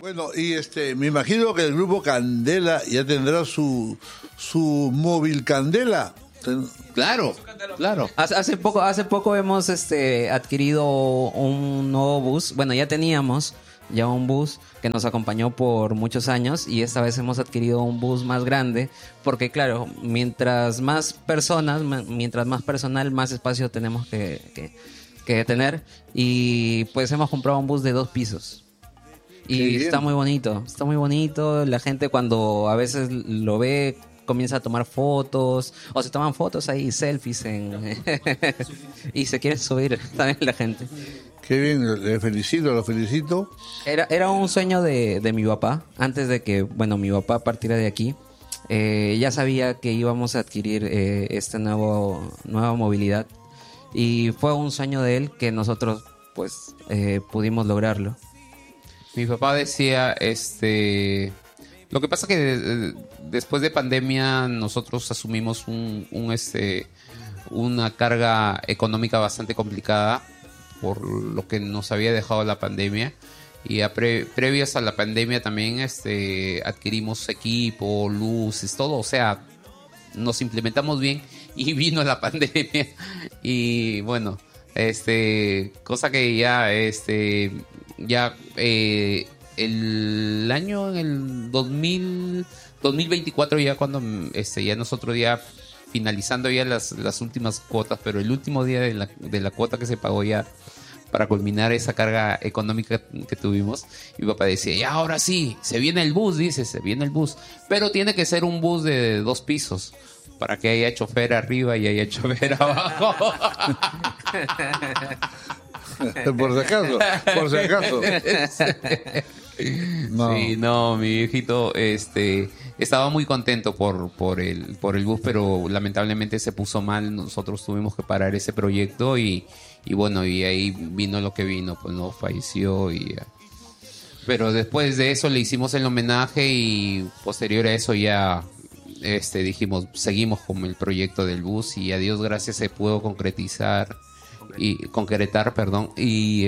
Bueno, y me imagino que el grupo Candela ya tendrá su móvil Candela. Claro, claro. Hace poco hemos adquirido un nuevo bus. Bueno, ya teníamos ya un bus que nos acompañó por muchos años y esta vez hemos adquirido un bus más grande porque claro, mientras más personas, mientras más personal, más espacio tenemos que tener y pues hemos comprado un bus de 2 pisos. Y está muy bonito, la gente cuando a veces lo ve comienza a tomar fotos o se toman fotos ahí, selfies y se quieren subir también la gente. Qué bien, lo felicito. Era un sueño de mi papá, antes de que, mi papá partiera de aquí. Ya sabía que íbamos a adquirir esta nueva movilidad y fue un sueño de él que nosotros pues pudimos lograrlo. Mi papá decía, lo que pasa que después de pandemia nosotros asumimos una carga económica bastante complicada por lo que nos había dejado la pandemia y previas a la pandemia también adquirimos equipo, luces, todo, o sea, nos implementamos bien y vino la pandemia y bueno, cosa que ya el año en el 2024 ya cuando ya nosotros ya finalizando ya las últimas cuotas, pero el último día de la cuota que se pagó ya para culminar esa carga económica que tuvimos, mi papá decía, ya ahora sí, se viene el bus, pero tiene que ser un bus de 2 pisos para que haya chofer arriba y haya chofer abajo. Por si acaso. No. Sí, no, mi viejito estaba muy contento por el bus, pero lamentablemente se puso mal. Nosotros tuvimos que parar ese proyecto y bueno, y ahí vino lo que vino, pues no, falleció pero después de eso le hicimos el homenaje y posterior a eso ya dijimos, seguimos con el proyecto del bus y a Dios gracias se pudo concretar, perdón, y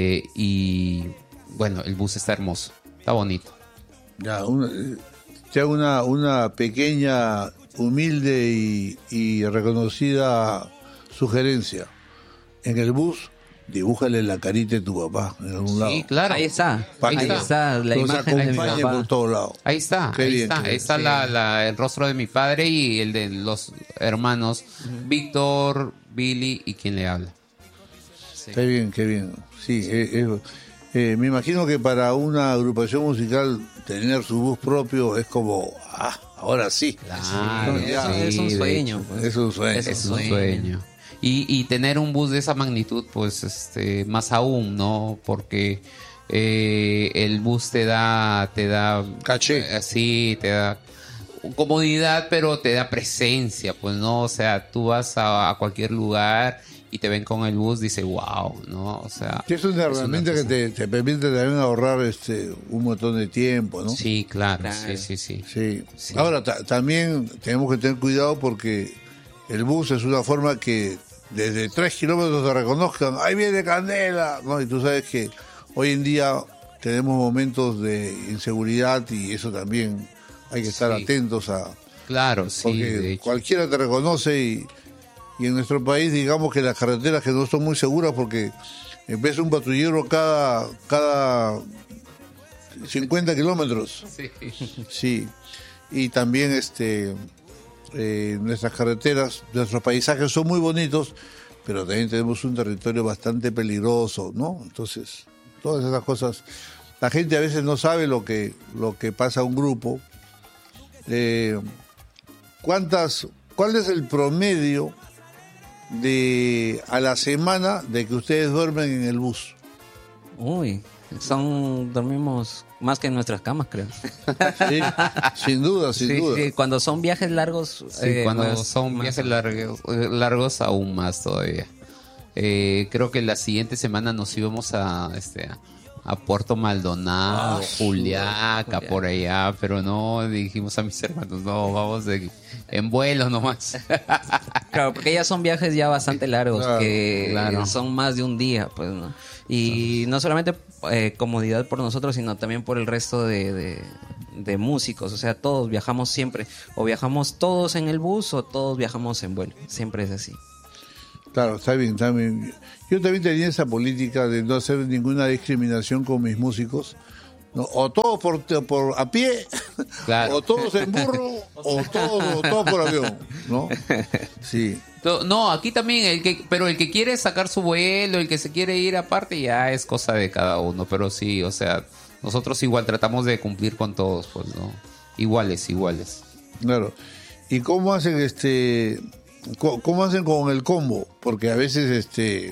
bueno, el bus está hermoso, está bonito. Ya, una pequeña, humilde y reconocida sugerencia. En el bus, dibújale la carita de tu papá en algún lado. Sí, claro. Ahí está. Para ahí que está la nos imagen de mi acompañe papá. por todos lados. Ahí está, el rostro de mi padre y el de los hermanos Víctor, Billy y quien le habla. Sí. Qué bien. Sí, me imagino que para una agrupación musical tener su bus propio es como, ahora sí. Claro, es un sueño. Pues. Es un sueño. Y tener un bus de esa magnitud, pues más aún, ¿no? Porque el bus te da caché. Sí, te da comodidad, pero te da presencia, pues, ¿no? O sea, tú vas a cualquier lugar y te ven con el bus, dice wow, ¿no? O sea, es una herramienta que te permite también ahorrar un montón de tiempo, ¿no? Sí, claro. Sí. Ahora, también tenemos que tener cuidado porque el bus es una forma que desde 3 kilómetros te reconozcan, ahí viene Candela, ¿no? Y tú sabes que hoy en día tenemos momentos de inseguridad y eso también hay que estar atentos a... Claro, sí. Porque cualquiera te reconoce y en nuestro país digamos que las carreteras que no son muy seguras porque en vez de un patrullero cada 50 kilómetros. Sí. Y también nuestras carreteras, nuestros paisajes son muy bonitos, pero también tenemos un territorio bastante peligroso, ¿no? Entonces, todas esas cosas, la gente a veces no sabe lo que pasa a un grupo. ¿Cuál es el promedio a la semana de que ustedes duermen en el bus? Uy, dormimos más que en nuestras camas, creo. Sí, sin duda. Sí, cuando son viajes largos. Viajes largos aún más todavía. Creo que la siguiente semana nos íbamos a Puerto Maldonado, Juliaca, por allá, pero no, dijimos a mis hermanos, no, vamos en vuelo nomás. Claro, porque ya son viajes ya bastante largos, son más de un día, pues, ¿no? Y no solamente comodidad por nosotros, sino también por el resto de músicos. O sea, todos viajamos siempre. O viajamos todos en el bus o todos viajamos en vuelo. Siempre es así. Claro, está bien, está bien. Yo también tenía esa política de no hacer ninguna discriminación con mis músicos. ¿No? O todos por a pie, Claro. o todos en burro, o todos por avión, ¿no? Sí. No, aquí también, pero el que quiere sacar su vuelo, el que se quiere ir aparte, ya es cosa de cada uno. Pero sí, o sea, nosotros igual tratamos de cumplir con todos, pues, ¿no? Iguales. Claro. ¿Y cómo hacen cómo hacen con el combo? Porque a veces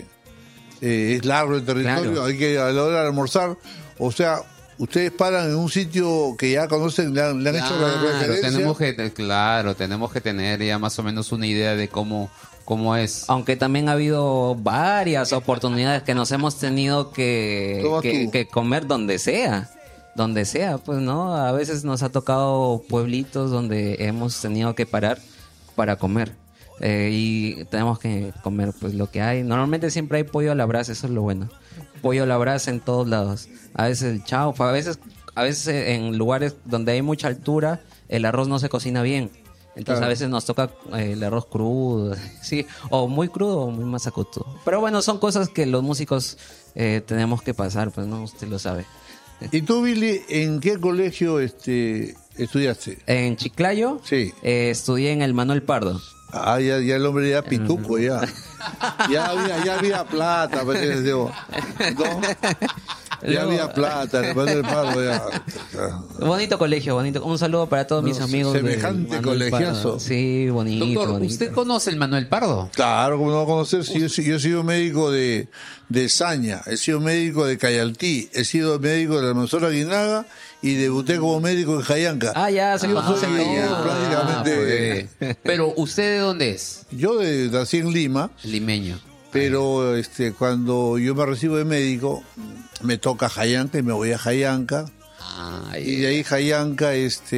es largo el territorio, Claro. hay que a la hora de almorzar, o sea, ustedes paran en un sitio que ya conocen, le han hecho la referencia. Tenemos que tener ya más o menos una idea de cómo es. Aunque también ha habido varias oportunidades que nos hemos tenido Toma que comer donde sea, pues, ¿no? A veces nos ha tocado pueblitos donde hemos tenido que parar para comer. Y tenemos que comer pues lo que hay. Normalmente siempre hay pollo a la brasa, eso es lo bueno. Pollo a la brasa en todos lados. A veces el chaufa, a veces en lugares donde hay mucha altura el arroz no se cocina bien. Entonces Claro. a veces nos toca el arroz crudo, sí, o muy crudo o muy masacuto. Pero bueno, son cosas que los músicos tenemos que pasar, pues no, usted lo sabe. ¿Y tú, Billy, en qué colegio estudiaste? En Chiclayo Sí. estudié en el Manuel Pardo. Ah, ya el hombre ya pituco, ya. Ya había plata, pues, digo, ¿no? Ya había plata, el Manuel Pardo, ya. Bonito colegio, bonito. Un saludo para todos mis No, amigos. del semejante Manuel colegiazo. Pardo. Sí, bonito, Doctor, bonito. ¿usted conoce el Manuel Pardo? Claro, como no va a conocer, si yo he sido médico de Saña, he sido médico de Cayaltí, he sido médico de la Almanzora Guinaga y debuté como médico en Jayanca. Ah, ya, se conocen soy todos. prácticamente- Pero, ¿usted de dónde es? Yo nací en Lima, Limeño. pero cuando yo me recibo de médico, me toca Jayanca y me voy a Jayanca. Y de ahí Jayanca,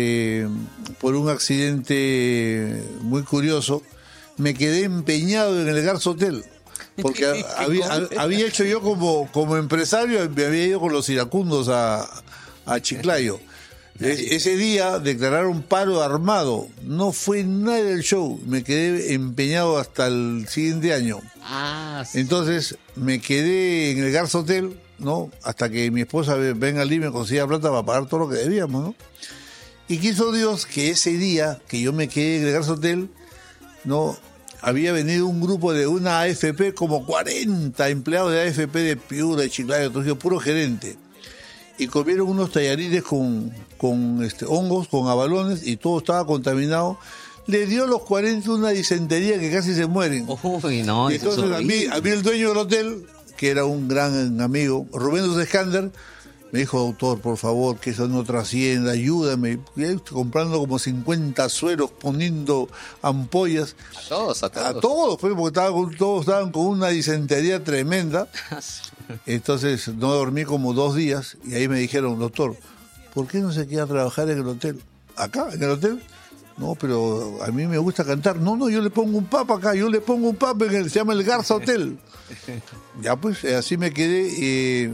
por un accidente muy curioso, me quedé empeñado en el Garza Hotel. Porque había hecho yo como empresario, me había ido con los iracundos a Chiclayo. Ese día declararon paro armado. No fue nada del show. Me quedé empeñado hasta el siguiente año. Sí. Entonces me quedé en el Garza Hotel, ¿no? Hasta que mi esposa venga al Lima y me consiga plata para pagar todo lo que debíamos, ¿no? Y quiso Dios que ese día que yo me quedé en el Garza Hotel, ¿no? Había venido un grupo de una AFP, como 40 empleados de AFP de Piura, de Chiclayo, de Trujillo, puro gerente. Y comieron unos tallarines con hongos, con abalones, y todo estaba contaminado. Le dio a los 40 una disentería que casi se mueren. Uy, no, Y eso es entonces horrible. a mí el dueño del hotel, que era un gran amigo, Rubén Dos Escánder, me dijo, doctor, por favor, que eso no trascienda, ayúdame. Y ahí estoy comprando como 50 sueros, poniendo ampollas. A todos. A todos, pues, porque todos estaban con una disentería tremenda. Entonces no dormí como 2 días y ahí me dijeron, doctor, ¿por qué no se queda a trabajar en el hotel? ¿Acá, en el hotel? No, pero a mí me gusta cantar. No, yo le pongo un pub acá, se llama el Garza Hotel. Ya pues, así me quedé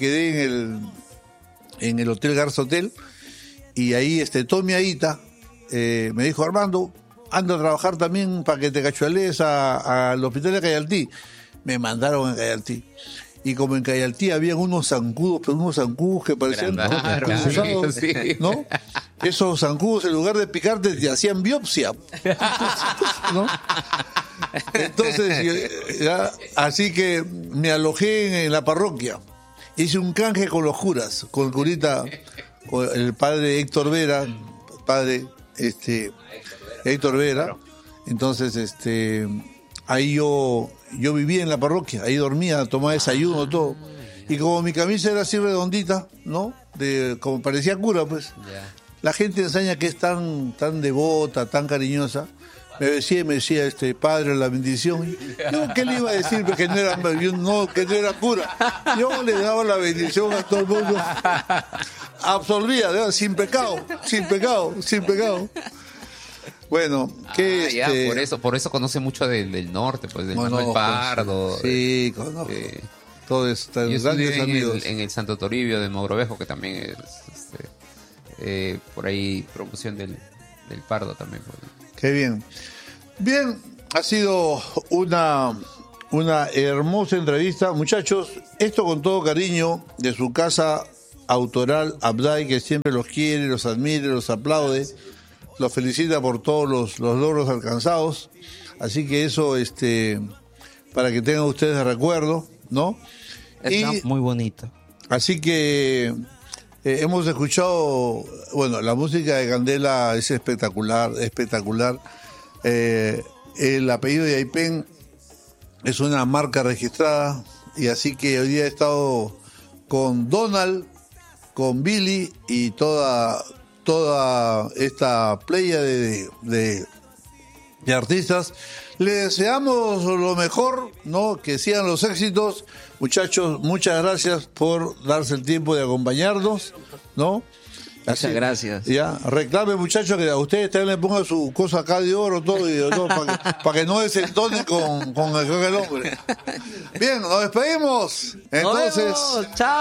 en el Hotel Garza Hotel, y ahí Tommy Aita me dijo, Armando, anda a trabajar también para que te cachualees al hospital de Cayaltí. Me mandaron a Cayaltí. Y como en Cayaltí habían unos zancudos, pero unos zancudos que parecían Claro, cruzados, sí. ¿no? Esos zancudos, en lugar de picarte, te hacían biopsia, ¿no? Entonces, así que me alojé en la parroquia. Hice un canje con los curas, con el curita, con el padre Héctor Vera, Héctor Vera. Entonces, ahí yo vivía en la parroquia, ahí dormía, tomaba desayuno, todo. Y como mi camisa era así redondita, ¿no? Como parecía cura, pues. La gente enseña que es tan devota, tan cariñosa. Me decía, padre, la bendición. Yo, ¿qué le iba a decir? Que no era cura. Yo le daba la bendición a todo el mundo. Absolvía, ¿verdad? Sin pecado. Bueno, por eso conoce mucho del norte, pues, del Conozco, Manuel Pardo. Sí, conozco. Todos Yo grandes estudié amigos. en el Santo Toribio de Mogrovejo, que también es por ahí promoción del Pardo también. Qué bien. Bien, ha sido una hermosa entrevista. Muchachos, esto con todo cariño de su casa autoral Abday, que siempre los quiere, los admire, los aplaude, los felicita por todos los logros alcanzados. Así que eso, para que tengan ustedes de recuerdo, ¿no? Está muy bonito. Así que hemos escuchado, bueno, la música de Candela es espectacular, espectacular. El apellido de Aipén es una marca registrada, y así que hoy día he estado con Donald, con Billy y toda esta playa de artistas. Les deseamos lo mejor, ¿no? Que sigan los éxitos. Muchachos, muchas gracias por darse el tiempo de acompañarnos, ¿no? Muchas gracias. Ya, reclame, muchachos, que a ustedes también le pongan su cosa acá de oro, todo, para que no desentonen con el hombre. Bien, nos despedimos. Entonces, nos vemos. Chao.